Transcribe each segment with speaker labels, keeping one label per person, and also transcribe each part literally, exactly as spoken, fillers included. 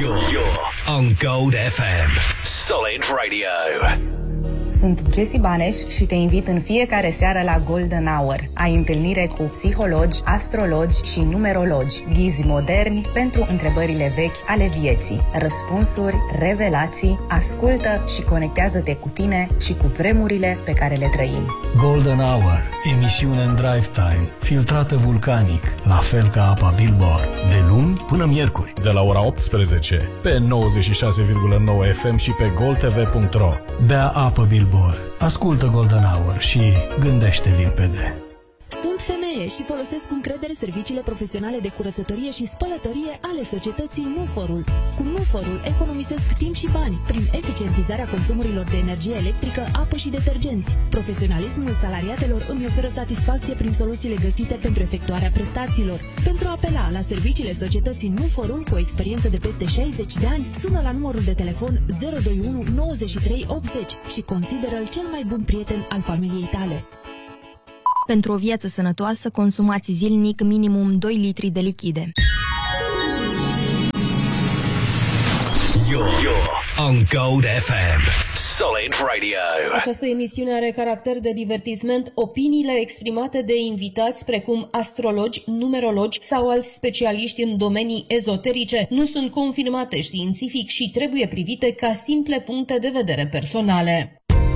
Speaker 1: You're, you're on Gold F M. Solid Radio.
Speaker 2: Sunt Jessie Baneș și te invit în fiecare seară la Golden Hour. Ai întâlnire cu psihologi, astrologi și numerologi, ghizi moderni pentru întrebările vechi ale vieții, răspunsuri, revelații, ascultă și conectează-te cu tine și cu vremurile pe care le trăim.
Speaker 3: Golden Hour, emisiune în drive time, filtrată vulcanic, la fel ca apa Billboard, de luni până miercuri,
Speaker 4: de la ora optsprezece, pe nouăzeci și șase virgulă nouă F M și pe gold t v punct ro.
Speaker 3: Bea apă Billboard, ascultă Golden Hour și gândește limpede.
Speaker 5: Sunt femeie și folosesc cu încredere serviciile profesionale de curățătorie și spălătorie ale societății Nuforul. Cu Nuforul economisesc timp și bani prin eficientizarea consumurilor de energie electrică, apă și detergenți. Profesionalismul salariatelor îmi oferă satisfacție prin soluțiile găsite pentru efectuarea prestațiilor. Pentru a apela la serviciile societății Nuforul cu o experiență de peste șaizeci de ani, sună la numărul de telefon zero doi unu nouăzeci și trei optzeci și consideră-l cel mai bun prieten al familiei tale.
Speaker 6: Pentru o viață sănătoasă, consumați zilnic minimum doi litri de lichide.
Speaker 1: You're, you're on Gold F M. Solid Radio.
Speaker 7: Această emisiune are caracter de divertisment. Opiniile exprimate de invitați, precum astrologi, numerologi sau alți specialiști în domenii ezoterice, nu sunt confirmate științific și trebuie privite ca simple puncte de vedere personale.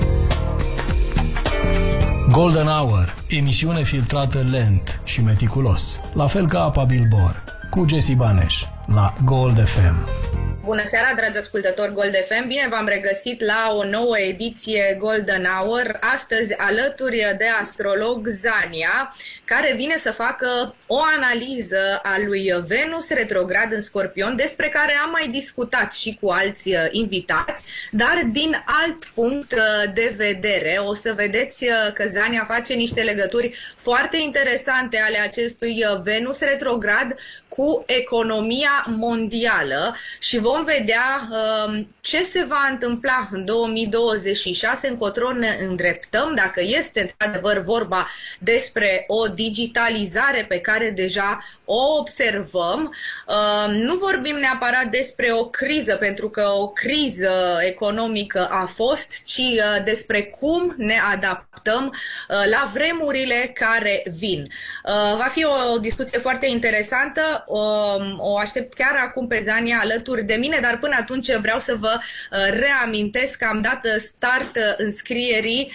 Speaker 3: Golden Hour, emisiune filtrată lent și meticulos, la fel ca apa Billboard, cu Jessie Baneș, la Gold F M.
Speaker 8: Bună seara, dragi ascultători Gold F M! Bine v-am regăsit la o nouă ediție Golden Hour, astăzi alături de astrolog Zania, care vine să facă o analiză a lui Venus retrograd în Scorpion, despre care am mai discutat și cu alți invitați, dar din alt punct de vedere. O să vedeți că Zania face niște legături foarte interesante ale acestui Venus retrograd cu economia mondială și vom vedea uh, ce se va întâmpla în două mii douăzeci și șase, încotro ne îndreptăm, dacă este într-adevăr vorba despre o digitalizare pe care deja o observăm. Uh, nu vorbim neapărat despre o criză, pentru că o criză economică a fost, ci uh, despre cum ne adaptăm uh, la vremurile care vin. Uh, va fi o discuție foarte interesantă, uh, o aștept chiar acum pe Zania alături de mine, dar până atunci vreau să vă reamintesc că am dat start înscrierii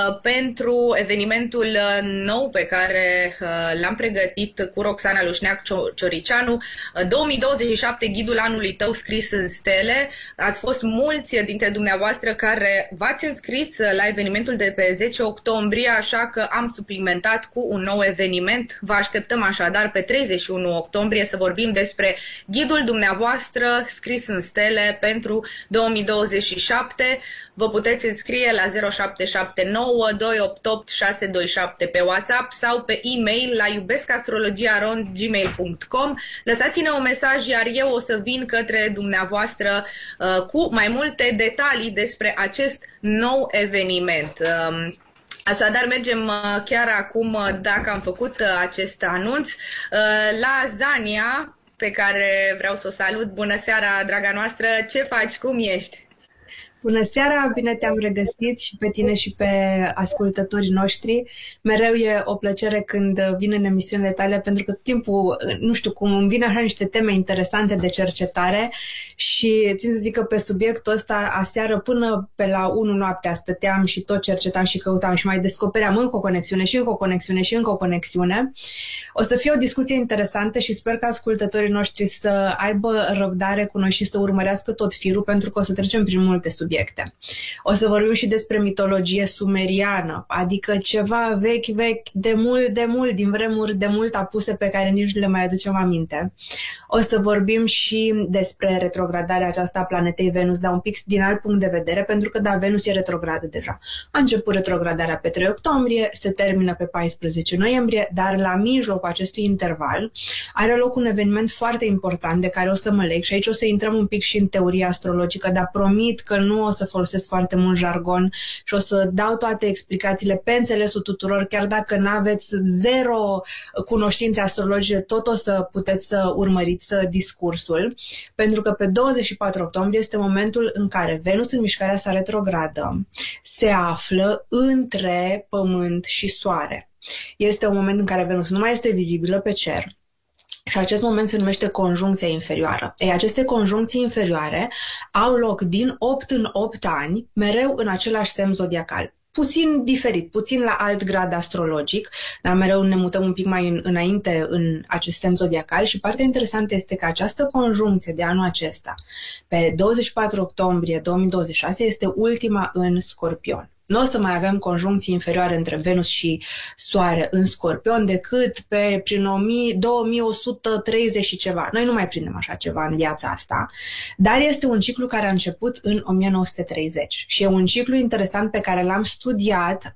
Speaker 8: pentru evenimentul nou pe care l-am pregătit cu Roxana Lușneac-Cioricianu, două mii douăzeci și șapte, ghidul anului tău scris în stele. Ați fost mulți dintre dumneavoastră care v-ați înscris la evenimentul de pe zece octombrie, așa că am suplimentat cu un nou eveniment. Vă așteptăm așadar pe treizeci și unu octombrie să vorbim despre ghidul dumneavoastră scris în stele pentru două mii douăzeci și șapte. Vă puteți înscrie la zero șapte șapte nouă doi opt opt șase doi șapte pe WhatsApp sau pe e-mail la iubeskastrologia arond gmail punct com. Lăsați-ne un mesaj, iar eu o să vin către dumneavoastră uh, cu mai multe detalii despre acest nou eveniment. Uh, Așadar, mergem chiar acum, dacă am făcut acest anunț, la Zania, pe care vreau să o salut. Bună seara, draga noastră! Ce faci? Cum ești?
Speaker 9: Bună seara, bine te-am regăsit și pe tine și pe ascultătorii noștri. Mereu e o plăcere când vin în emisiunile tale, pentru că timpul, nu știu cum, îmi vine așa niște teme interesante de cercetare și țin să zic că pe subiectul ăsta aseară până pe la unu noaptea stăteam și tot cercetam și căutam și mai descopeream încă o conexiune și încă o conexiune și încă o conexiune. O să fie o discuție interesantă și sper că ascultătorii noștri să aibă răbdare cu noi și să urmărească tot firul, pentru că o să trecem prin multe subiecte. Subiecte. O să vorbim și despre mitologie sumeriană, adică ceva vechi, vechi, de mult, de mult, din vremuri de mult apuse pe care nici nu le mai aducem aminte. O să vorbim și despre retrogradarea aceasta a planetei Venus, dar un pic din alt punct de vedere, pentru că da, Venus e retrogradă deja. A început retrogradarea pe trei octombrie, se termină pe paisprezece noiembrie, dar la mijlocul acestui interval are loc un eveniment foarte important de care o să mă leg și aici o să intrăm un pic și în teoria astrologică, dar promit că nu o să folosesc foarte mult jargon și o să dau toate explicațiile pe înțelesul tuturor, chiar dacă n-aveți zero cunoștințe astrologice, tot o să puteți să urmăriți discursul, pentru că pe douăzeci și patru octombrie este momentul în care Venus în mișcarea sa retrogradă se află între Pământ și Soare. Este un moment în care Venus nu mai este vizibilă pe cer și acest moment se numește conjuncția inferioară. Ei, aceste conjuncții inferioare au loc din opt în opt ani, mereu în același semn zodiacal. Puțin diferit, puțin la alt grad astrologic, dar mereu ne mutăm un pic mai în, înainte în acest semn zodiacal și partea interesantă este că această conjuncție de anul acesta, pe douăzeci și patru octombrie două mii douăzeci și șase, este ultima în Scorpion. Nu o să mai avem conjuncții inferioare între Venus și Soare în Scorpion decât pe prin două mii o sută treizeci și ceva. Noi nu mai prindem așa ceva în viața asta, dar este un ciclu care a început în o mie nouă sute treizeci și e un ciclu interesant pe care l-am studiat.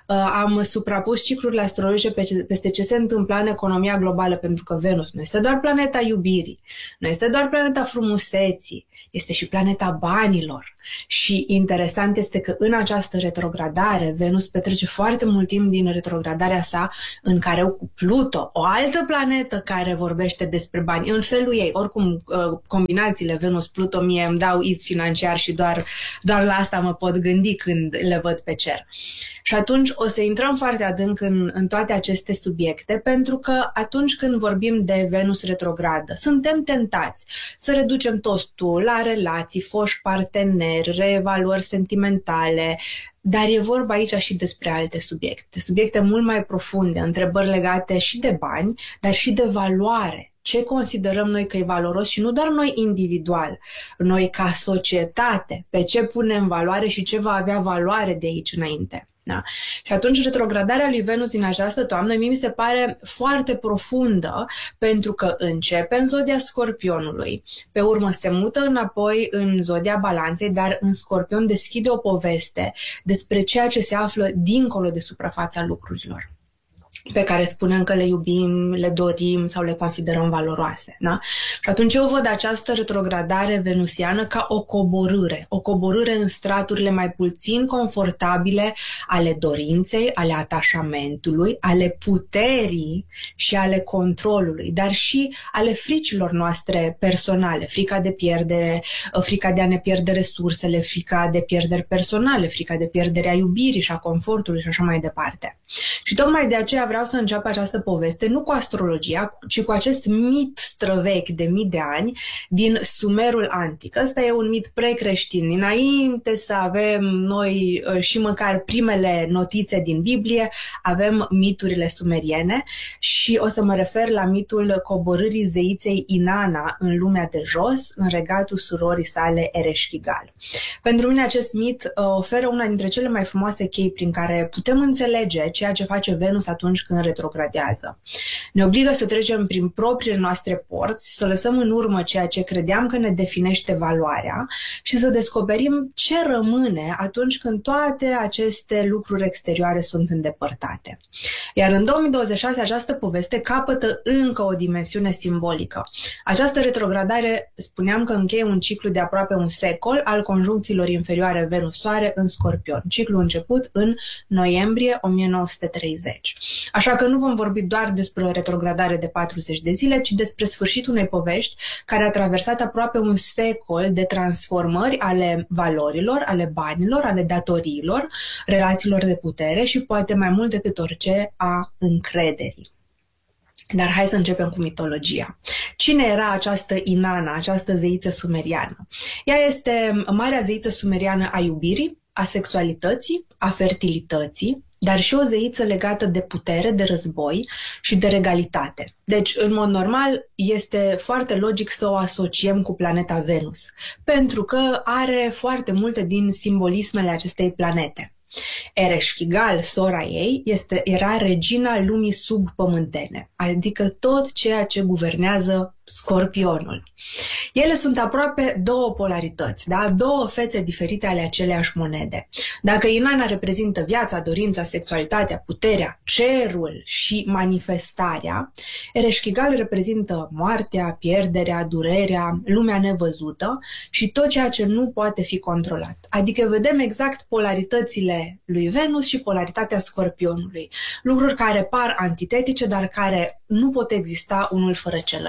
Speaker 9: Am suprapus ciclurile astrologice peste ce se întâmpla în economia globală, pentru că Venus nu este doar planeta iubirii, nu este doar planeta frumuseții, este și planeta banilor. Și interesant este că în această retrogradare Venus petrece foarte mult timp din retrogradarea sa în careu cu Pluto, o altă planetă care vorbește despre bani în felul ei. Oricum, combinațiile Venus-Pluto mie îmi dau iz financiar și doar, doar la asta mă pot gândi când le văd pe cer. Și atunci o să intrăm foarte adânc în, în toate aceste subiecte, pentru că atunci când vorbim de Venus retrogradă, suntem tentați să reducem tostul la relații, foști parteneri, reevaluări sentimentale, dar e vorba aici și despre alte subiecte, subiecte mult mai profunde, întrebări legate și de bani, dar și de valoare. Ce considerăm noi că e valoros și nu doar noi individual, noi ca societate, pe ce punem valoare și ce va avea valoare de aici înainte. Da. Și atunci retrogradarea lui Venus din această toamnă mie mi se pare foarte profundă, pentru că începe în zodia Scorpionului, pe urmă se mută înapoi în zodia Balanței, dar în Scorpion deschide o poveste despre ceea ce se află dincolo de suprafața lucrurilor, pe care spunem că le iubim, le dorim sau le considerăm valoroase. Da? Și atunci eu văd această retrogradare venusiană ca o coborâre, o coborâre în straturile mai puțin confortabile ale dorinței, ale atașamentului, ale puterii și ale controlului, dar și ale fricilor noastre personale, frica de pierdere, frica de a ne pierde resursele, frica de pierderi personale, frica de pierderea iubirii și a confortului și așa mai departe. Și tocmai de aceea vreau să încep această poveste nu cu astrologia, ci cu acest mit străvechi de mii de ani din Sumerul antic. Ăsta e un mit precreștin. Dinainte să avem noi și măcar primele notițe din Biblie, avem miturile sumeriene și o să mă refer la mitul coborârii zeiței Inanna în lumea de jos, în regatul surorii sale Ereshkigal. Pentru mine acest mit oferă una dintre cele mai frumoase chei prin care putem înțelege ceea ce face Venus atunci când retrogradează. Ne obligă să trecem prin propriile noastre porți, să lăsăm în urmă ceea ce credeam că ne definește valoarea și să descoperim ce rămâne atunci când toate aceste lucruri exterioare sunt îndepărtate. Iar în două mii douăzeci și șase această poveste capătă încă o dimensiune simbolică. Această retrogradare, spuneam că încheie un ciclu de aproape un secol al conjuncțiilor inferioare Venus-Soare în Scorpion. Ciclul început în noiembrie o mie nouă sute treizeci. Așa că nu vom vorbi doar despre o retrogradare de patruzeci de zile, ci despre sfârșitul unei povești care a traversat aproape un secol de transformări ale valorilor, ale banilor, ale datoriilor, relațiilor de putere și poate mai mult decât orice a încrederii. Dar hai să începem cu mitologia. Cine era această Inanna, această zeiță sumeriană? Ea este marea zeiță sumeriană a iubirii, a sexualității, a fertilității, dar și o zeiță legată de putere, de război și de regalitate. Deci, în mod normal, este foarte logic să o asociem cu planeta Venus, pentru că are foarte multe din simbolismele acestei planete. Ereshkigal, sora ei, este, era regina lumii subpământene, adică tot ceea ce guvernează Scorpionul. Ele sunt aproape două polarități, da? Două fețe diferite ale aceleiași monede. Dacă Inanna reprezintă viața, dorința, sexualitatea, puterea, cerul și manifestarea, Ereshkigal reprezintă moartea, pierderea, durerea, lumea nevăzută și tot ceea ce nu poate fi controlat. Adică vedem exact polaritățile lui Venus și polaritatea Scorpionului. Lucruri care par antitetice, dar care nu pot exista unul fără celălalt.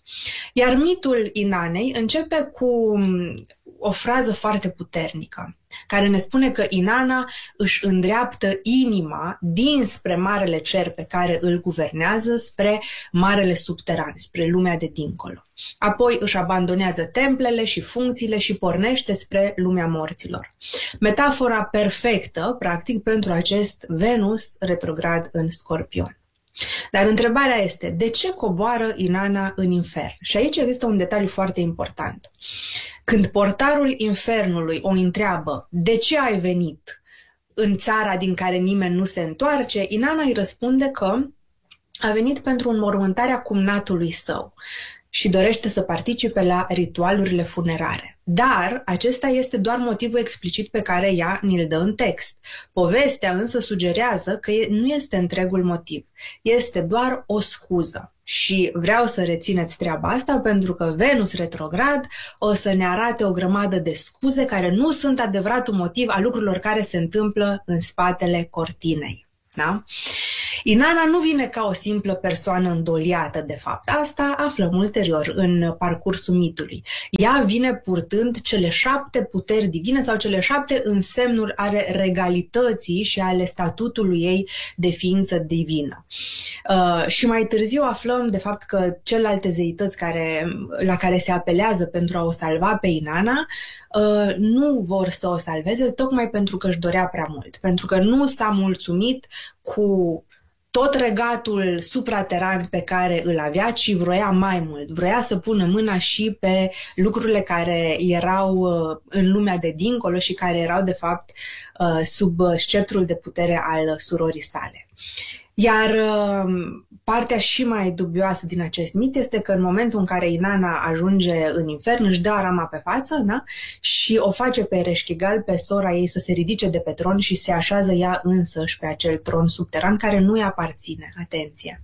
Speaker 9: Iar mitul Inanei începe cu o frază foarte puternică, care ne spune că Inanna își îndreaptă inima dinspre marele cer pe care îl guvernează, spre marele subteran, spre lumea de dincolo. Apoi își abandonează templele și funcțiile și pornește spre lumea morților. Metafora perfectă, practic, pentru acest Venus retrograd în Scorpion. Dar întrebarea este, de ce coboară Inanna în infern? Și aici există un detaliu foarte important. Când portarul infernului o întreabă, de ce ai venit în țara din care nimeni nu se întoarce, Inanna îi răspunde că a venit pentru înmormântarea cumnatului său și dorește să participe la ritualurile funerare. Dar acesta este doar motivul explicit pe care ea ni-l dă în text. Povestea însă sugerează că nu este întregul motiv. Este doar o scuză. Și vreau să rețineți treaba asta pentru că Venus retrograd o să ne arate o grămadă de scuze care nu sunt adevăratul motiv al lucrurilor care se întâmplă în spatele cortinei. Da? Inanna nu vine ca o simplă persoană îndoliată, de fapt. Asta aflăm ulterior în parcursul mitului. Ea vine purtând cele șapte puteri divine sau cele șapte însemnuri ale regalității și ale statutului ei de ființă divină. Uh, și mai târziu aflăm, de fapt, că celelalte zeități care, la care se apelează pentru a o salva pe Inanna uh, nu vor să o salveze, tocmai pentru că își dorea prea mult. Pentru că nu s-a mulțumit cu tot regatul suprateran pe care îl avea, ci vroia mai mult. Vroia să pună mâna și pe lucrurile care erau în lumea de dincolo și care erau, de fapt, sub sceptrul de putere al surorii sale. Iar partea și mai dubioasă din acest mit este că în momentul în care Inanna ajunge în infern, își dă rama pe față, da? Și o face pe Ereshkigal, pe sora ei, să se ridice de pe tron și se așează ea însăși pe acel tron subteran care nu-i aparține. Atenție!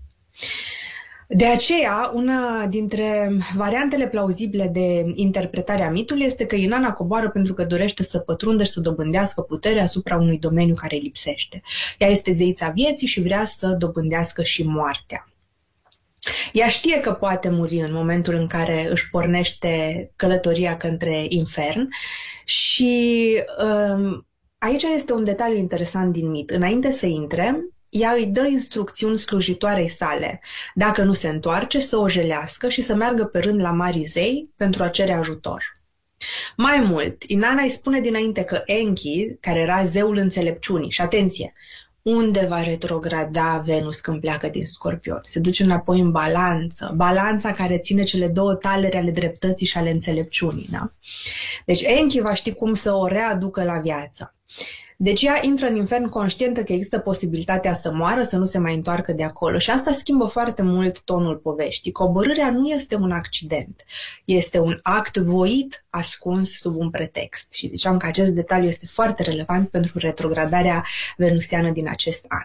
Speaker 9: De aceea, una dintre variantele plauzibile de interpretare a mitului este că Inanna coboară pentru că dorește să pătrundă și să dobândească putere asupra unui domeniu care îi lipsește. Ea este zeița vieții și vrea să dobândească și moartea. Ea știe că poate muri în momentul în care își pornește călătoria către infern și um, aici este un detaliu interesant din mit. Înainte să intre, ea îi dă instrucțiuni slujitoarei sale, dacă nu se întoarce, să o jelească și să meargă pe rând la marii zei pentru a cere ajutor. Mai mult, Inanna îi spune dinainte că Enki, care era zeul înțelepciunii, și atenție, unde va retrograda Venus când pleacă din Scorpion? Se duce înapoi în balanță, balanța care ține cele două talere ale dreptății și ale înțelepciunii. Da? Deci Enki va ști cum să o readucă la viață. Deci ea intră în infern conștientă că există posibilitatea să moară, să nu se mai întoarcă de acolo. Și asta schimbă foarte mult tonul poveștii. Coborârea nu este un accident, este un act voit ascuns sub un pretext. Și ziceam că acest detaliu este foarte relevant pentru retrogradarea venusiană din acest an.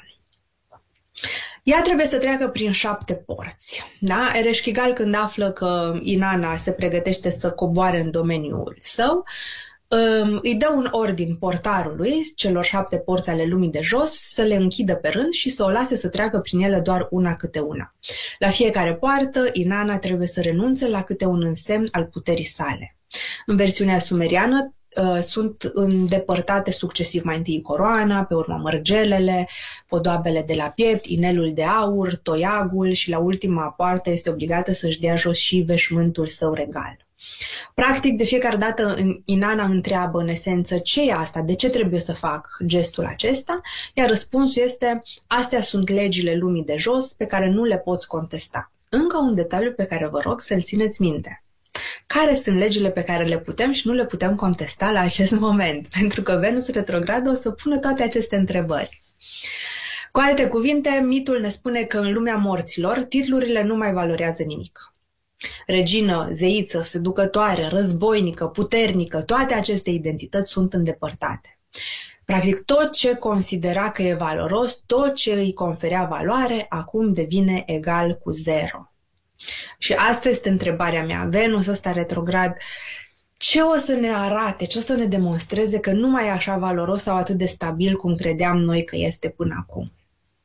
Speaker 9: Ea trebuie să treacă prin șapte porți. Da? Ereshkigal, când află că Inanna se pregătește să coboare în domeniul său, îi dă un ordin portarului, celor șapte porți ale lumii de jos, să le închidă pe rând și să o lase să treacă prin ele doar una câte una. La fiecare poartă, Inanna trebuie să renunțe la câte un însemn al puterii sale. În versiunea sumeriană sunt îndepărtate succesiv mai întâi coroana, pe urmă mărgelele, podoabele de la piept, inelul de aur, toiagul și la ultima poartă este obligată să-și dea jos și veșmântul său regal. Practic, de fiecare dată Inanna întreabă în esență ce e asta, de ce trebuie să fac gestul acesta, iar răspunsul este: astea sunt legile lumii de jos pe care nu le poți contesta. Încă un detaliu pe care vă rog să-l țineți minte. Care sunt legile pe care le putem și nu le putem contesta la acest moment? Pentru că Venus retrogradă o să pună toate aceste întrebări. Cu alte cuvinte, mitul ne spune că în lumea morților titlurile nu mai valorează nimic. Regină, zeiță, seducătoare, războinică, puternică, toate aceste identități sunt îndepărtate. Practic tot ce considera că e valoros, tot ce îi conferea valoare, acum devine egal cu zero. Și asta este întrebarea mea. Venus ăsta retrograd, ce o să ne arate, ce o să ne demonstreze că nu mai e așa valoros sau atât de stabil cum credeam noi că este până acum?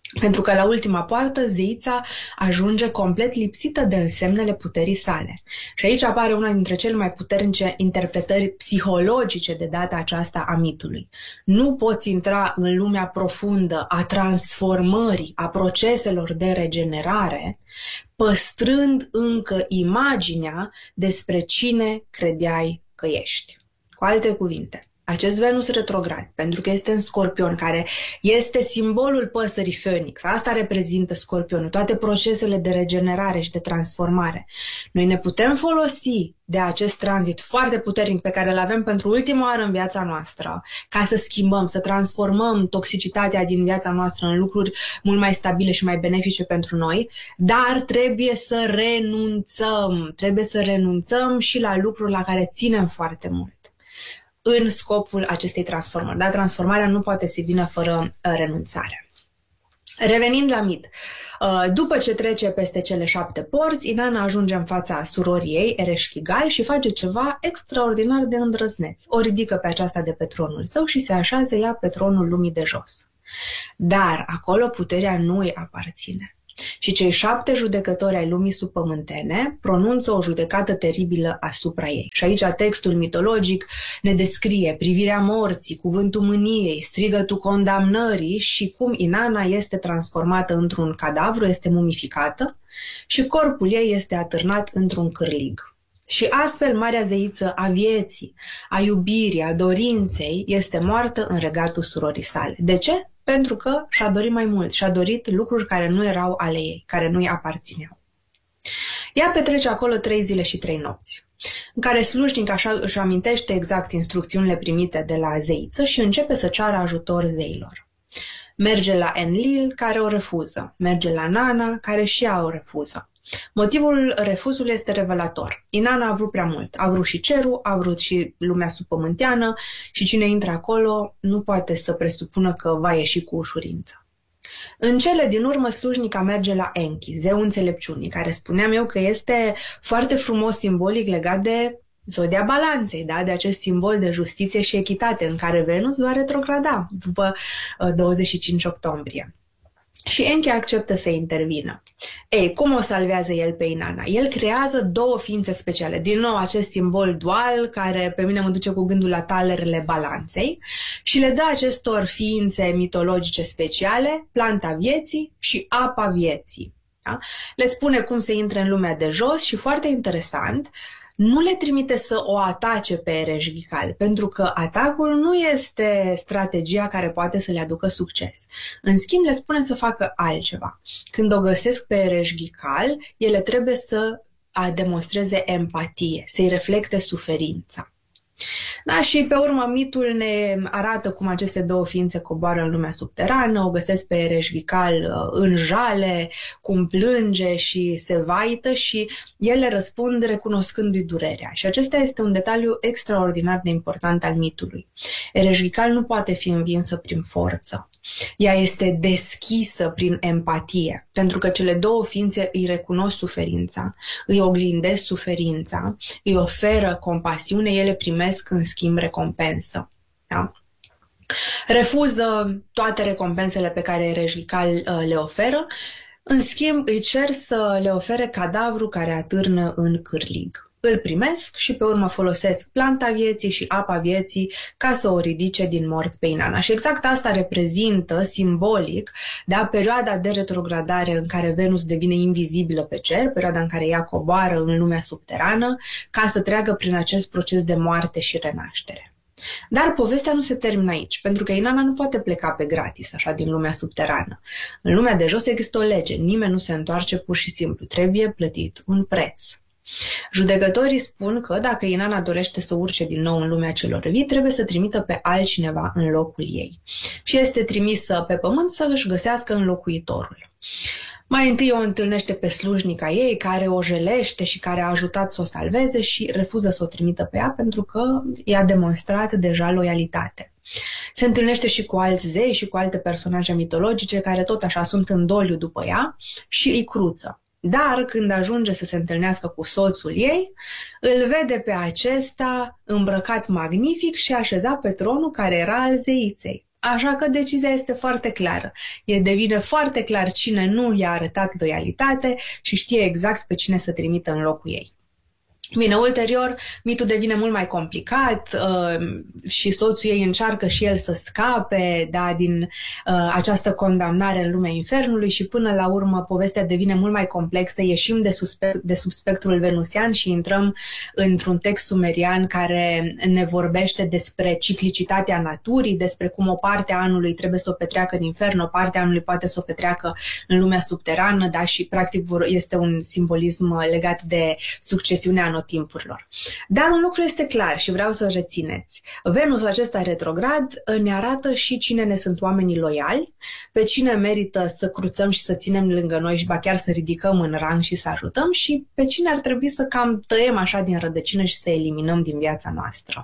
Speaker 9: Pentru că la ultima poartă zeița ajunge complet lipsită de însemnele puterii sale. Și aici apare una dintre cele mai puternice interpretări psihologice de data aceasta a mitului. Nu poți intra în lumea profundă a transformării, a proceselor de regenerare, păstrând încă imaginea despre cine credeai că ești. Cu alte cuvinte, acest Venus retrograd, pentru că este în Scorpion, care este simbolul păsării Phoenix, asta reprezintă Scorpionul, toate procesele de regenerare și de transformare. Noi ne putem folosi de acest tranzit foarte puternic pe care îl avem pentru ultima oară în viața noastră, ca să schimbăm, să transformăm toxicitatea din viața noastră în lucruri mult mai stabile și mai benefice pentru noi, dar trebuie să renunțăm, trebuie să renunțăm și la lucruri la care ținem foarte mult în scopul acestei transformări. Dar transformarea nu poate să vină fără uh, renunțare. Revenind la mit, uh, după ce trece peste cele șapte porți, Inanna ajunge în fața surorii ei, Ereshkigal, și face ceva extraordinar de îndrăzneț. O ridică pe aceasta de pe tronul său și se așează ea pe tronul lumii de jos. Dar acolo puterea nu îi aparține. Și cei șapte judecători ai lumii subpământene pronunță o judecată teribilă asupra ei. Și aici textul mitologic ne descrie privirea morții, cuvântul mâniei, strigătul condamnării și cum Inanna este transformată într-un cadavru, este mumificată și corpul ei este atârnat într-un cârlig. Și astfel marea zeiță a vieții, a iubirii, a dorinței este moartă în regatul surorii sale. De ce? Pentru că și-a dorit mai mult, și-a dorit lucruri care nu erau ale ei, care nu-i aparțineau. Ea petrece acolo trei zile și trei nopți, în care slujnic așa își amintește exact instrucțiunile primite de la zeiță și începe să ceară ajutor zeilor. Merge la Enlil, care o refuză. Merge la Nana, care și ea o refuză. Motivul refuzului este revelator. Inanna a vrut prea mult. A vrut și cerul, a vrut și lumea subpământeană și cine intră acolo nu poate să presupună că va ieși cu ușurință. În cele din urmă, slujnica merge la Enki, zeu înțelepciunii, care spuneam eu că este foarte frumos simbolic legat de zodia balanței, da? De acest simbol de justiție și echitate în care Venus va retrograda după douăzeci și cinci octombrie. Și Enki acceptă să intervină. Ei, cum o salvează el pe Inanna? El creează două ființe speciale. Din nou, acest simbol dual, care pe mine mă duce cu gândul la talerele balanței, și le dă acestor ființe mitologice speciale planta vieții și apa vieții. Da? Le spune cum se intre în lumea de jos și, foarte interesant, nu le trimite să o atace pe Ereshkigal, pentru că atacul nu este strategia care poate să le aducă succes. În schimb, le spune să facă altceva. Când o găsesc pe Ereshkigal, ele trebuie să demonstreze empatie, să-i reflecte suferința. Da, și pe urmă mitul ne arată cum aceste două ființe coboară în lumea subterană, o găsesc pe Ereshkigal în jale, cum plânge și se vaită și ele răspund recunoscându-i durerea. Și acesta este un detaliu extraordinar de important al mitului. Ereshkigal nu poate fi învinsă prin forță. Ea este deschisă prin empatie, pentru că cele două ființe îi recunosc suferința, îi oglindesc suferința, îi oferă compasiune, ele primesc în schimb recompensă. Da? Refuză toate recompensele pe care Ereshkigal uh, le oferă, în schimb îi cer să le ofere cadavru care atârnă în cârlig. Îl primesc și pe urmă folosesc planta vieții și apa vieții ca să o ridice din morți pe Inanna. Și exact asta reprezintă simbolic, da, perioada de retrogradare în care Venus devine invizibilă pe cer, perioada în care ea coboară în lumea subterană ca să treacă prin acest proces de moarte și renaștere. Dar povestea nu se termină aici, pentru că Inanna nu poate pleca pe gratis, așa, din lumea subterană. În lumea de jos există o lege, nimeni nu se întoarce pur și simplu, trebuie plătit un preț. Judecătorii spun că dacă Inanna dorește să urce din nou în lumea celor vii, trebuie să trimită pe altcineva în locul ei. Și este trimisă pe pământ să își găsească înlocuitorul. Mai întâi o întâlnește pe slujnica ei, care o jelește și care a ajutat să o salveze și refuză să o trimită pe ea pentru că i-a demonstrat deja loialitate. Se întâlnește și cu alți zei și cu alte personaje mitologice care tot așa sunt în doliu după ea și îi cruță. Dar când ajunge să se întâlnească cu soțul ei, îl vede pe acesta îmbrăcat magnific și așezat pe tronul care era al zeiței. Așa că decizia este foarte clară. E devine foarte clar cine nu i-a arătat loialitate și știe exact pe cine să trimită în locul ei. Bine, ulterior, mitul devine mult mai complicat uh, și soțul ei încearcă și el să scape da, din uh, această condamnare în lumea infernului și până la urmă povestea devine mult mai complexă, ieșim de, suspect, de sub spectrul venusian și intrăm într-un text sumerian care ne vorbește despre ciclicitatea naturii, despre cum o parte a anului trebuie să o petreacă în infern, o parte a anului poate să o petreacă în lumea subterană, da, și practic este un simbolism legat de succesiunea anotimpurilor. Dar un lucru este clar și vreau să rețineți. Venusul acesta retrograd ne arată și cine ne sunt oamenii loiali, pe cine merită să cruțăm și să ținem lângă noi și ba chiar să ridicăm în rang și să ajutăm și pe cine ar trebui să cam tăiem așa din rădăcină și să eliminăm din viața noastră.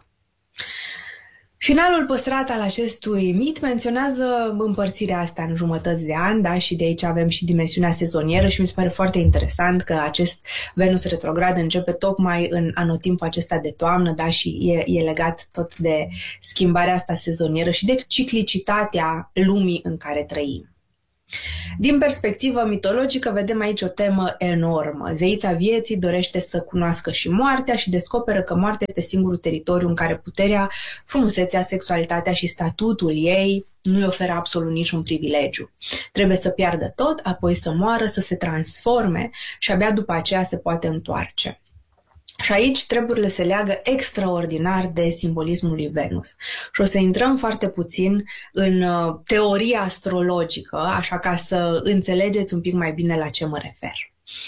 Speaker 9: Finalul păstrat al acestui mit menționează împărțirea asta în jumătăți de an, da? Și de aici avem și dimensiunea sezonieră și mi se pare foarte interesant că acest Venus retrograd începe tocmai în anotimpul acesta de toamnă, da? Și e, e legat tot de schimbarea asta sezonieră și de ciclicitatea lumii în care trăim. Din perspectivă mitologică vedem aici o temă enormă. Zeița vieții dorește să cunoască și moartea și descoperă că moartea este singurul teritoriu în care puterea, frumusețea, sexualitatea și statutul ei nu-i oferă absolut niciun privilegiu. Trebuie să piardă tot, apoi să moară, să se transforme și abia după aceea se poate întoarce. Și aici treburile se leagă extraordinar de simbolismul lui Venus. Și o să intrăm foarte puțin în uh, teoria astrologică, așa ca să înțelegeți un pic mai bine la ce mă refer.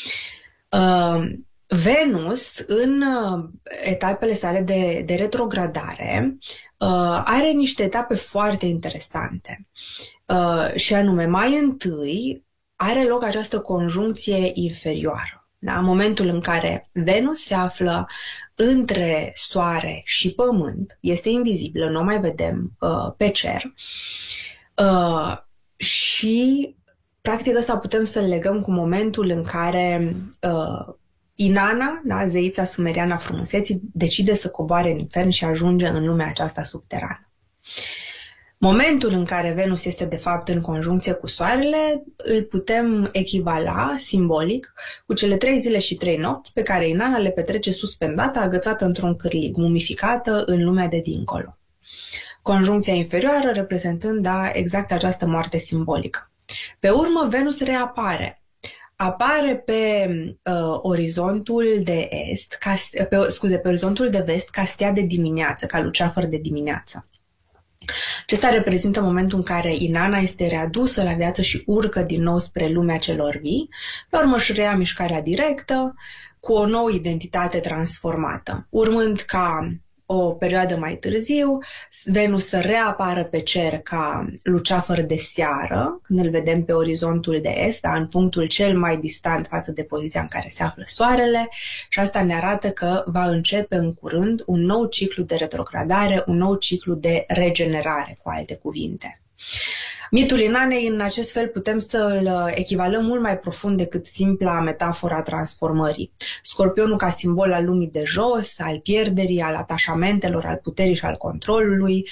Speaker 9: Uh, Venus, în uh, etapele sale de, de retrogradare, uh, are niște etape foarte interesante. Uh, și anume, mai întâi are loc această conjuncție inferioară. Da? În momentul în care Venus se află între Soare și Pământ, este invizibilă, nu o mai vedem uh, pe cer, uh, și practic ăsta putem să-l legăm cu momentul în care uh, Inanna, da, zeița sumeriană a frumuseții, decide să coboare în infern și ajunge în lumea aceasta subterană. Momentul în care Venus este de fapt în conjuncție cu Soarele îl putem echivala simbolic cu cele trei zile și trei nopți pe care Inanna le petrece suspendată, agățată într-un cârlig, mumificată în lumea de dincolo. Conjuncția inferioară reprezentând da, exact această moarte simbolică. Pe urmă, Venus reapare. Apare pe uh, orizontul de est, ca, pe, scuze, pe orizontul de vest ca stea de dimineață, ca luceafăr de dimineață. Acesta reprezintă momentul în care Inanna este readusă la viață și urcă din nou spre lumea celor vii, pe urmă își reia mișcarea directă cu o nouă identitate transformată, urmând ca o perioadă mai târziu Venus să reapară pe cer ca luceafăr de seară, când îl vedem pe orizontul de est, da, în punctul cel mai distant față de poziția în care se află Soarele, și asta ne arată că va începe în curând un nou ciclu de retrogradare, un nou ciclu de regenerare, cu alte cuvinte. Mitul Inanei, în acest fel, putem să-l echivalăm mult mai profund decât simpla metafora transformării. Scorpionul ca simbol al lumii de jos, al pierderii, al atașamentelor, al puterii și al controlului,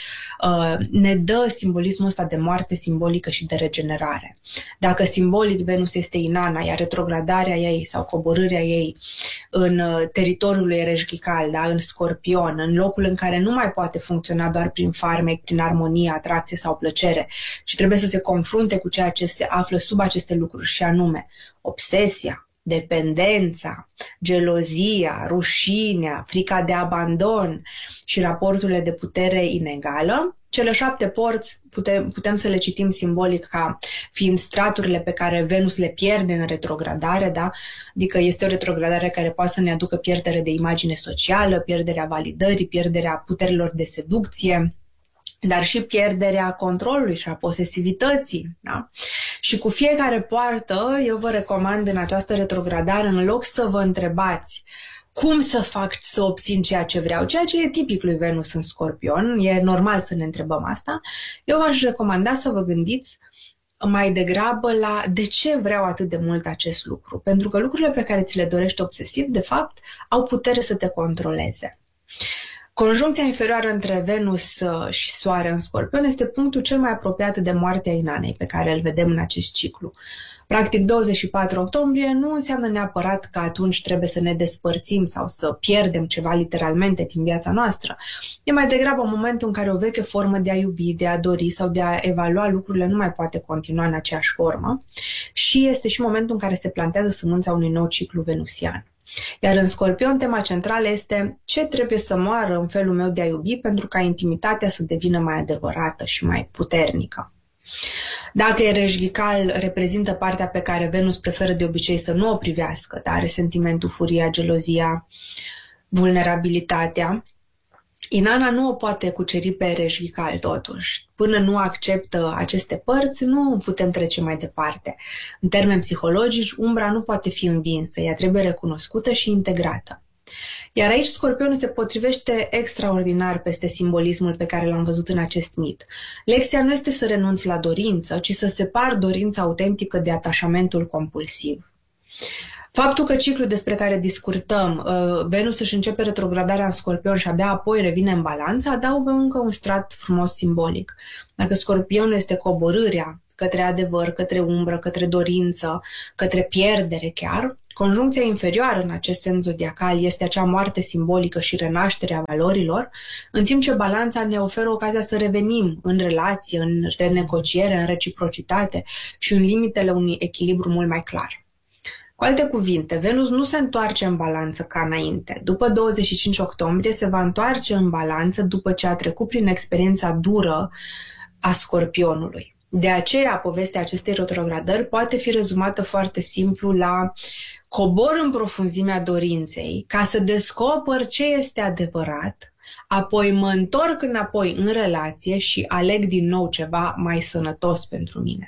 Speaker 9: ne dă simbolismul ăsta de moarte simbolică și de regenerare. Dacă simbolic Venus este Inanna, iar retrogradarea ei sau coborârea ei în teritoriul erejchical, da, în Scorpion, în locul în care nu mai poate funcționa doar prin farmec, prin armonie, atracție sau plăcere, ci trebuie să se confrunte cu ceea ce se află sub aceste lucruri, și anume obsesia, dependența, gelozia, rușinea, frica de abandon și raporturile de putere inegală. Cele șapte porți putem, putem să le citim simbolic ca fiind straturile pe care Venus le pierde în retrogradare, da? Adică este o retrogradare care poate să ne aducă pierdere de imagine socială, pierderea validării, pierderea puterilor de seducție, dar și pierderea controlului și a posesivității. Da? Și cu fiecare poartă, eu vă recomand în această retrogradare, în loc să vă întrebați cum să fac să obțin ceea ce vreau, ceea ce e tipic lui Venus în Scorpion, e normal să ne întrebăm asta, eu v-aș recomanda să vă gândiți mai degrabă la de ce vreau atât de mult acest lucru. Pentru că lucrurile pe care ți le dorești obsesiv, de fapt, au putere să te controleze. Conjuncția inferioară între Venus și Soare în Scorpion este punctul cel mai apropiat de moartea Inanei pe care îl vedem în acest ciclu. Practic, douăzeci și patru octombrie nu înseamnă neapărat că atunci trebuie să ne despărțim sau să pierdem ceva literalmente din viața noastră. E mai degrabă momentul în care o veche formă de a iubi, de a dori sau de a evalua lucrurile nu mai poate continua în aceeași formă și este și momentul în care se plantează sămânța unui nou ciclu venusian. Iar în Scorpion, tema centrală este ce trebuie să moară în felul meu de a iubi pentru ca intimitatea să devină mai adevărată și mai puternică. Dacă e reșghical, reprezintă partea pe care Venus preferă de obicei să nu o privească, dar are sentimentul, furia, gelozia, vulnerabilitatea. Inana nu o poate cuceri pe reșghical totuși. Până nu acceptă aceste părți, nu putem trece mai departe. În termeni psihologici, umbra nu poate fi învinsă, ea trebuie recunoscută și integrată. Iar aici Scorpionul se potrivește extraordinar peste simbolismul pe care l-am văzut în acest mit. Lecția nu este să renunți la dorință, ci să separi dorința autentică de atașamentul compulsiv. Faptul că ciclul despre care discutăm, Venus își începe retrogradarea în Scorpion și abia apoi revine în balanță, adaugă încă un strat frumos simbolic. Dacă Scorpionul este coborârea către adevăr, către umbră, către dorință, către pierdere chiar, conjuncția inferioară în acest sens zodiacal este acea moarte simbolică și renașterea valorilor, în timp ce balanța ne oferă ocazia să revenim în relație, în renegociere, în reciprocitate și în limitele unui echilibru mult mai clar. Cu alte cuvinte, Venus nu se întoarce în balanță ca înainte. După douăzeci și cinci octombrie se va întoarce în balanță după ce a trecut prin experiența dură a Scorpionului. De aceea, povestea acestei retrogradări poate fi rezumată foarte simplu la cobor în profunzimea dorinței ca să descoper ce este adevărat, apoi mă întorc înapoi în relație și aleg din nou ceva mai sănătos pentru mine.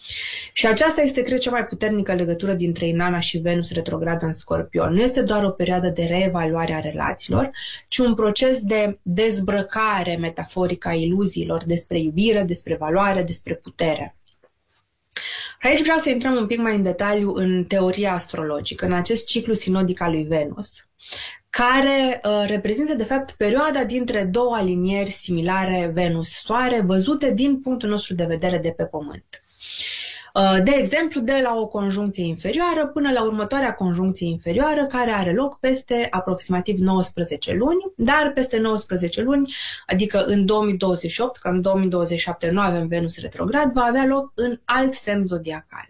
Speaker 9: Și aceasta este, cred, cea mai puternică legătură dintre Inana și Venus retrogradă în Scorpion. Nu este doar o perioadă de reevaluare a relațiilor, ci un proces de dezbrăcare metaforică a iluziilor despre iubire, despre valoare, despre putere. Aici vreau să intrăm un pic mai în detaliu în teoria astrologică, în acest ciclu sinodic al lui Venus, care uh, reprezintă, de fapt, perioada dintre două alinieri similare Venus-Soare, văzute din punctul nostru de vedere de pe Pământ. De exemplu, de la o conjuncție inferioară până la următoarea conjuncție inferioară, care are loc peste aproximativ nouăsprezece luni, dar peste nouăsprezece luni, adică în două mii douăzeci și opt, că în două mii douăzeci și șapte nu avem Venus retrograd, va avea loc în alt semn zodiacal.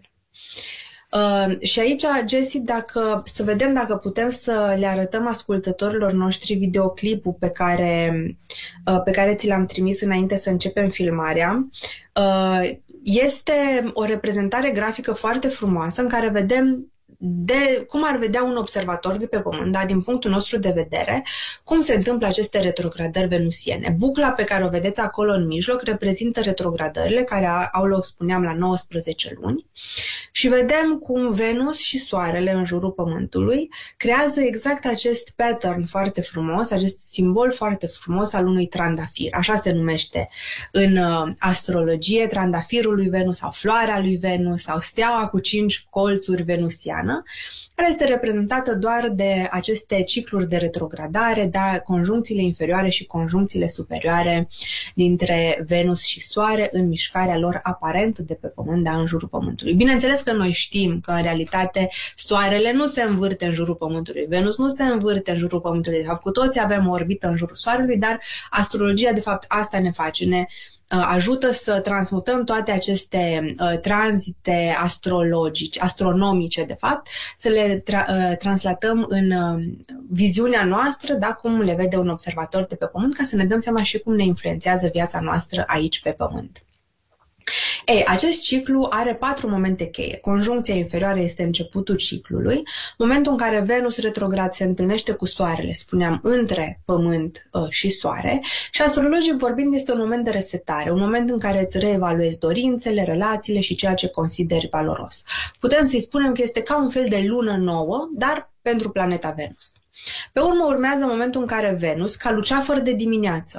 Speaker 9: Uh, și aici, Jessie, dacă, să vedem dacă putem să le arătăm ascultătorilor noștri videoclipul pe care, uh, pe care ți l-am trimis înainte să începem filmarea. Uh, este o reprezentare grafică foarte frumoasă în care vedem de cum ar vedea un observator de pe Pământ, dar din punctul nostru de vedere, cum se întâmplă aceste retrogradări venusiene. Bucla pe care o vedeți acolo în mijloc reprezintă retrogradările care au loc, spuneam, la nouăsprezece luni și vedem cum Venus și Soarele în jurul Pământului creează exact acest pattern foarte frumos, acest simbol foarte frumos al unui trandafir. Așa se numește în uh, astrologie, trandafirul lui Venus sau floarea lui Venus sau steaua cu cinci colțuri venusiană, care este reprezentată doar de aceste cicluri de retrogradare, da, conjuncțiile inferioare și conjuncțiile superioare dintre Venus și Soare în mișcarea lor aparentă de pe Pământ, dar în jurul Pământului. Bineînțeles că noi știm că în realitate Soarele nu se învârte în jurul Pământului, Venus nu se învârte în jurul Pământului, de fapt cu toții avem o orbită în jurul Soarelui, dar astrologia de fapt asta ne face, ne ajută să transmutăm toate aceste uh, tranzite astrologice, astronomice, de fapt, să le tra uh, translatăm în uh, viziunea noastră, da, cum le vede un observator de pe Pământ, ca să ne dăm seama și cum ne influențează viața noastră aici pe Pământ. Ei, acest ciclu are patru momente cheie. Conjuncția inferioară este începutul ciclului, momentul în care Venus retrograd se întâlnește cu Soarele, spuneam, între Pământ uh, și Soare, și astrologic vorbind este un moment de resetare, un moment în care îți reevaluezi dorințele, relațiile și ceea ce consideri valoros. Putem să-i spunem că este ca un fel de lună nouă, dar pentru planeta Venus. Pe urmă urmează momentul în care Venus, ca luceafăr de dimineață,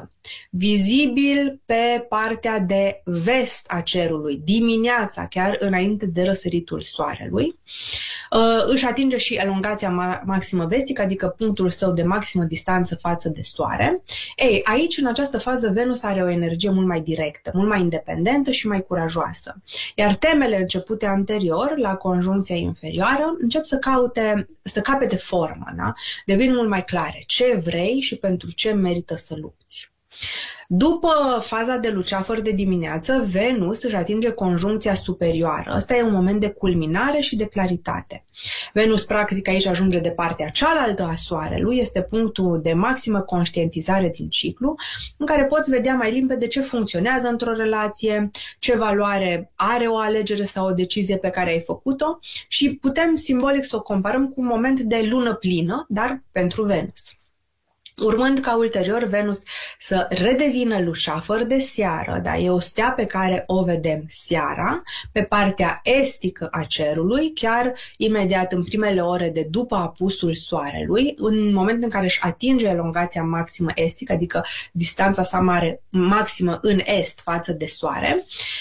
Speaker 9: vizibil pe partea de vest a cerului, dimineața, chiar înainte de răsăritul soarelui. Își atinge și elongația maximă vestică, adică punctul său de maximă distanță față de soare. Ei, aici, în această fază, Venus are o energie mult mai directă, mult mai independentă și mai curajoasă. Iar temele începute anterior, la conjuncția inferioară, încep să caute, să capete formă, da? Devin mult mai clare ce vrei și pentru ce merită să lupți. După faza de luceafăr de dimineață, Venus își atinge conjuncția superioară. Ăsta e un moment de culminare și de claritate. Venus, practic, aici ajunge de partea cealaltă a Soarelui, este punctul de maximă conștientizare din ciclu, în care poți vedea mai limpede ce funcționează într-o relație, ce valoare are o alegere sau o decizie pe care ai făcut-o și putem simbolic să o comparăm cu un moment de lună plină, dar pentru Venus. Urmând ca ulterior Venus să redevină luceafăr de seară, da? E o stea pe care o vedem seara, pe partea estică a cerului, chiar imediat în primele ore de după apusul soarelui, în momentul în care își atinge elongația maximă estică, adică distanța sa mare maximă în est față de soare,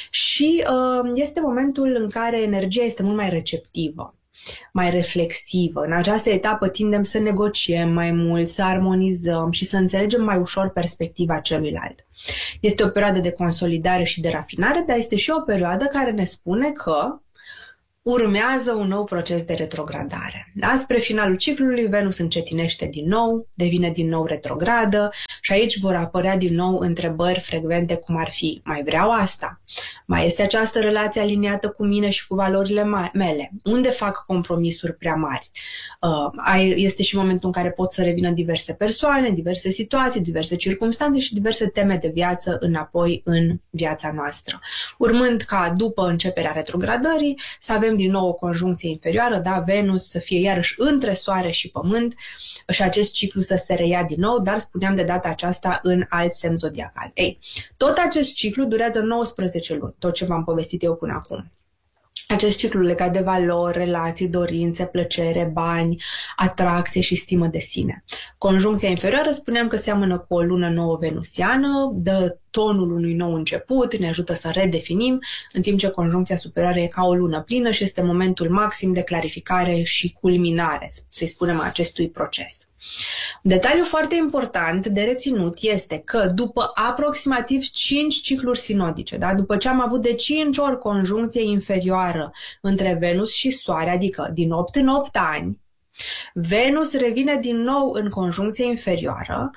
Speaker 9: și uh, este momentul în care energia este mult mai receptivă, mai reflexivă. În această etapă tindem să negociem mai mult, să armonizăm și să înțelegem mai ușor perspectiva celuilalt. Este o perioadă de consolidare și de rafinare, dar este și o perioadă care ne spune că urmează un nou proces de retrogradare. Da? Spre finalul ciclului, Venus încetinește din nou, devine din nou retrogradă și aici vor apărea din nou întrebări frecvente cum ar fi: mai vreau asta? Mai este această relație aliniată cu mine și cu valorile mele? Unde fac compromisuri prea mari? Uh, este și momentul în care pot să revină diverse persoane, diverse situații, diverse circumstanțe și diverse teme de viață înapoi în viața noastră. Urmând ca după începerea retrogradării să avem din nou o conjuncție inferioară, da, Venus să fie iarăși între Soare și Pământ și acest ciclu să se reia din nou, dar spuneam de data aceasta în alt semn zodiacal. Ei, tot acest ciclu durează nouăsprezece luni, tot ce v-am povestit eu până acum. Acest ciclu legat de valori, relații, dorințe, plăcere, bani, atracție și stimă de sine. Conjuncția inferioară spuneam că seamănă cu o lună nouă venusiană, dă tonul unui nou început, ne ajută să redefinim, în timp ce conjuncția superioară e ca o lună plină și este momentul maxim de clarificare și culminare, să-i spunem, acestui proces. Un detaliu foarte important de reținut este că după aproximativ cinci cicluri sinodice, da, după ce am avut de cinci ori conjuncție inferioară între Venus și Soare, adică din opt în opt ani, Venus revine din nou în conjuncție inferioară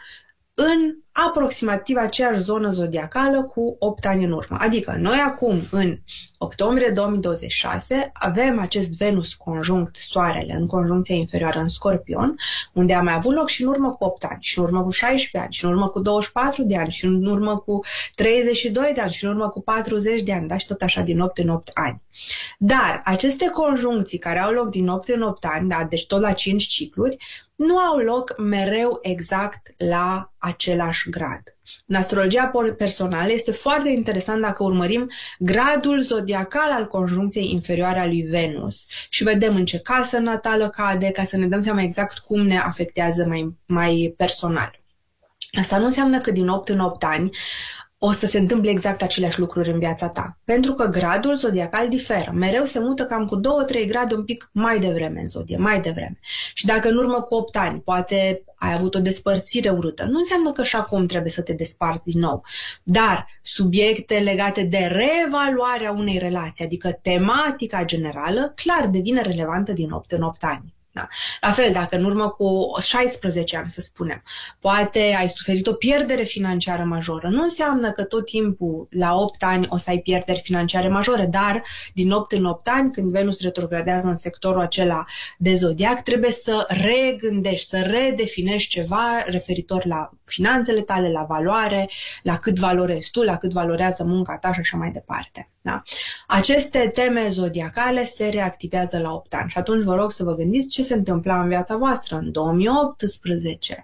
Speaker 9: în aproximativ aceeași zonă zodiacală cu opt ani în urmă. Adică noi acum, în octombrie două mii douăzeci și șase, avem acest Venus conjunct Soarele în conjuncția inferioară în Scorpion, unde a mai avut loc și în urmă cu opt ani, și în urmă cu șaisprezece ani, și în urmă cu douăzeci și patru de ani, și în urmă cu treizeci și doi de ani, și în urmă cu patruzeci de ani, da? Și tot așa din opt în opt ani. Dar aceste conjuncții care au loc din opt în opt ani, da? Deci tot la cinci cicluri, nu au loc mereu exact la același grad. În astrologia personală este foarte interesant dacă urmărim gradul zodiacal al conjuncției inferioare a lui Venus și vedem în ce casă natală cade, ca să ne dăm seama exact cum ne afectează mai, mai personal. Asta nu înseamnă că din opt în opt ani o să se întâmple exact aceleași lucruri în viața ta. Pentru că gradul zodiacal diferă. Mereu se mută cam cu două trei grade un pic mai devreme în zodie, mai devreme. Și dacă în urmă cu opt ani poate ai avut o despărțire urâtă, nu înseamnă că și acum trebuie să te desparți din nou. Dar subiecte legate de reevaluarea unei relații, adică tematica generală, clar devine relevantă din opt în opt ani. Da. La fel, dacă în urmă cu șaisprezece ani, să spunem, poate ai suferit o pierdere financiară majoră, nu înseamnă că tot timpul la opt ani o să ai pierderi financiare majore, dar din opt în opt ani, când Venus retrogradează în sectorul acela de zodiac, trebuie să regândești, să redefinești ceva referitor la finanțele tale, la valoare, la cât valorezi tu, la cât valorează munca ta și așa mai departe. Da? Aceste teme zodiacale se reactivează la opt ani și atunci vă rog să vă gândiți ce se întâmpla în viața voastră în două mii optsprezece,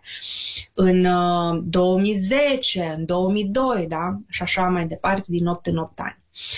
Speaker 9: în uh, două mii zece, în două mii doi, da? Și așa mai departe, din opt în opt ani.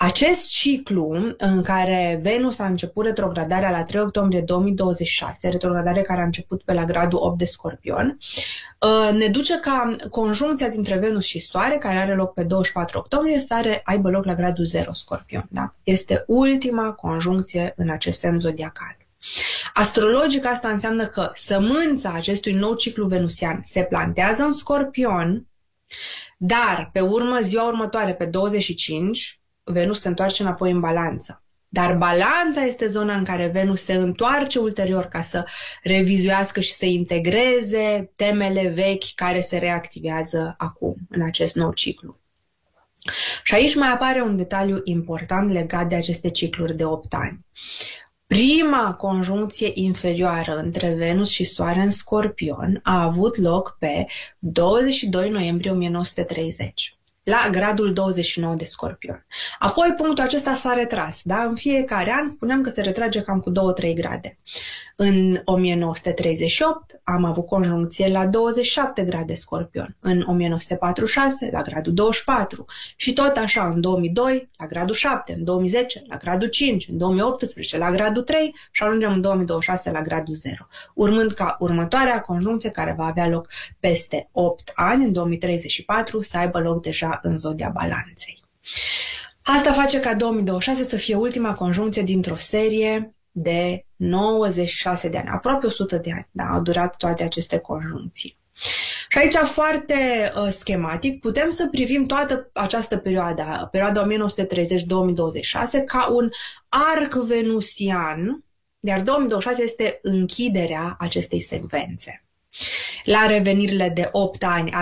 Speaker 9: Acest ciclu în care Venus a început retrogradarea la trei octombrie două mii douăzeci și șase, retrogradare care a început pe la gradul opt de Scorpion, ne duce ca conjuncția dintre Venus și Soare, care are loc pe douăzeci și patru octombrie, să are, aibă loc la gradul zero Scorpion. Da? Este ultima conjuncție în acest semn zodiacal. Astrologic asta înseamnă că sămânța acestui nou ciclu venusian se plantează în Scorpion, dar pe urmă, ziua următoare, pe douăzeci și cinci, Venus se întoarce înapoi în balanță. Dar balanța este zona în care Venus se întoarce ulterior ca să revizuiască și să integreze temele vechi care se reactivează acum, în acest nou ciclu. Și aici mai apare un detaliu important legat de aceste cicluri de opt ani. Prima conjuncție inferioară între Venus și Soare în Scorpion a avut loc pe douăzeci și doi noiembrie o mie nouă sute treizeci. La gradul douăzeci și nouă de Scorpion. Apoi punctul acesta s-a retras, da? În fiecare an spuneam că se retrage cam cu două-trei grade. În o mie nouă sute treizeci și opt am avut conjuncție la douăzeci și șapte grade Scorpion, în o mie nouă sute patruzeci și șase la gradul douăzeci și patru și tot așa în două mii doi la gradul șapte, în două mii zece la gradul cinci, în două mii optsprezece la gradul trei și ajungem în două mii douăzeci și șase la gradul zero, urmând ca următoarea conjuncție care va avea loc peste opt ani, în două mii treizeci și patru, să aibă loc deja în zodia Balanței. Asta face ca două mii douăzeci și șase să fie ultima conjuncție dintr-o serie de nouăzeci și șase de ani, aproape o sută de ani, da, au durat toate aceste conjuncții. Și aici, foarte uh, schematic, putem să privim toată această perioadă, perioada o mie nouă sute treizeci - două mii douăzeci și șase, ca un arc venusian, iar două mii douăzeci și șase este închiderea acestei secvențe. La revenirile de opt ani